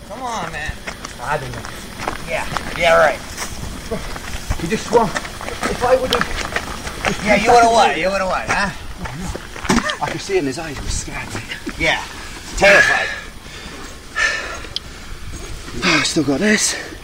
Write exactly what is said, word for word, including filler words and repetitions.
Come on, man. I don't know. Yeah, yeah, right. You just swung. If I would have... Yeah, you would have what? You would have what, huh? Oh, no. I could see it in his eyes. He was scared. Yeah, terrified. Oh, I still got this.